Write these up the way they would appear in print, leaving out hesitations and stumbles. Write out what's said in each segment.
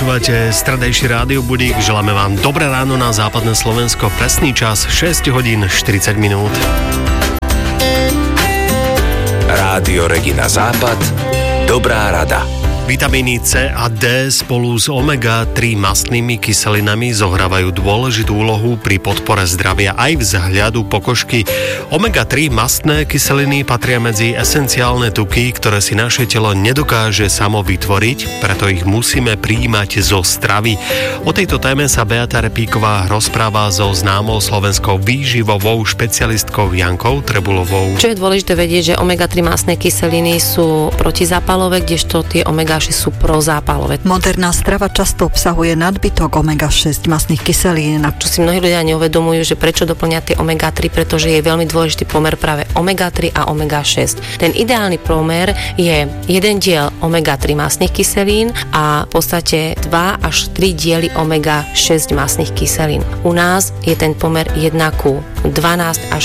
Počúvate stredajší rádiobudík, želáme vám dobré ráno na západné Slovensko, presný čas 6 hodín 40 minút. Rádio Regina Západ, dobrá rada. Vitamíny C a D spolu s omega-3 mastnými kyselinami zohrávajú dôležitú úlohu pri podpore zdravia aj vzhľadu pokožky. Omega-3 mastné kyseliny patria medzi esenciálne tuky, ktoré si naše telo nedokáže samo vytvoriť, preto ich musíme prijímať zo stravy. O tejto téme sa Beata Repíková rozpráva so známou slovenskou výživovou špecialistkou Jankou Trebulovou. Čo je dôležité vedieť, že omega-3 mastné kyseliny sú protizápalové, kdežto tie omega-6 sú prozápalové. Moderná strava často obsahuje nadbytok omega-6 mastných kyselín. Čo si mnohí ľudia neuvedomujú, že prečo doplňať tie omega-3, pretože je veľmi dôležitý pomer práve omega-3 a omega-6. Ten ideálny pomer je 1 diel omega-3 mastných kyselín a v podstate 2 až 3 diely omega-6 mastných kyselín. U nás je ten pomer 1:12 až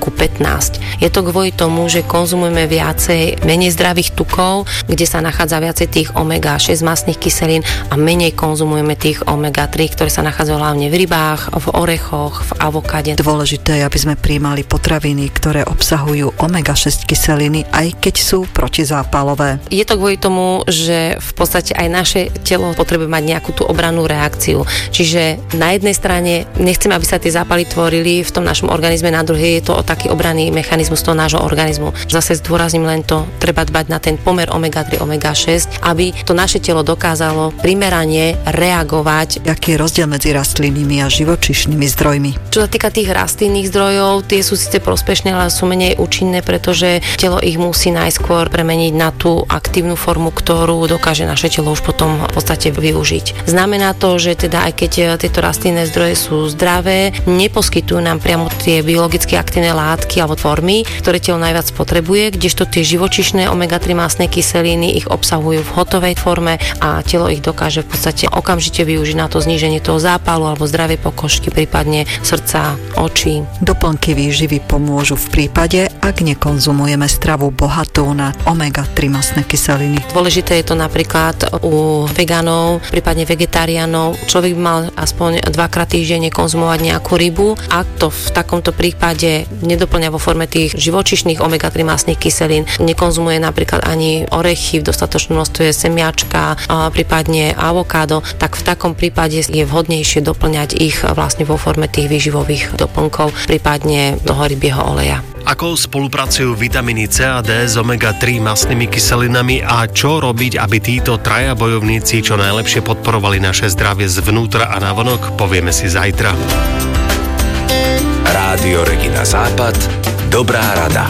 1:15. Je to kvôli tomu, že konzumujeme viacej menej zdravých tukov, kde sa nachádza viacej tých omega-6 mastných kyselín a menej konzumujeme tých omega-3, ktoré sa nachádzajú hlavne v rybách, v orechoch, v avokáde. Dôležité je, aby sme prijímali potraviny, ktoré obsahujú omega-6 kyseliny, aj keď sú protizápalové. Je to kvôli tomu, že v podstate aj naše telo potrebuje mať nejakú tú obrannú reakciu. Čiže na jednej strane nechceme, aby sa tie zápaly tvorili v tom našom organizme, na druhej je to taký obranný mechanizmus toho nášho organizmu. Zase zdôrazním len to, treba dbať na ten pomer omega-3, omega-6, aby to naše telo dokázalo primerane reagovať. Aký je rozdiel medzi rastlinnými a živočíšnymi zdrojmi? Čo sa týka tých rastlinných zdrojov, tie sú síce prospešné, ale sú menej účinné, pretože telo ich musí najskôr premeniť na tú aktívnu formu, ktorú dokáže naše telo už potom v podstate využiť. Znamená to, že teda aj keď tieto rastlinné zdroje sú zdravé, neposkytujú nám priamo tie biologicky aktívne látky alebo formy, ktoré telo najviac potrebuje, kdežto tie živočíšne omega-3 mastné kyseliny ich obsahujú v hotovej forme a telo ich dokáže v podstate okamžite využiť na to zníženie toho zápalu alebo zdravej pokožky, prípadne srdca, očí. Doplnky výživy pomôžu v prípade, ak nekonzumujeme stravu bohatú na omega-3 mastné kyseliny. Dôležité je to napríklad u vegánov, prípadne vegetariánov. Človek by mal aspoň 2-krát týždenne konzumovať nejakú rybu. Ak to v takomto prípade nedoplňa vo forme tých živočíšnych omega-3 mastných kyselín, nekonzumuje napríklad ani orechy v dostatočnom množstve, semiačka, prípadne avokádo, tak v takom prípade je vhodnejšie doplňať ich vlastne vo forme tých výživových doplnkov, prípadne toho rybieho oleja. Ako spolupracujú vitamíny C a D s omega-3 mastnými kyselinami a čo robiť, aby títo traja bojovníci čo najlepšie podporovali naše zdravie zvnútra a navonok, povieme si zajtra. Rádio Regina Západ, dobrá rada.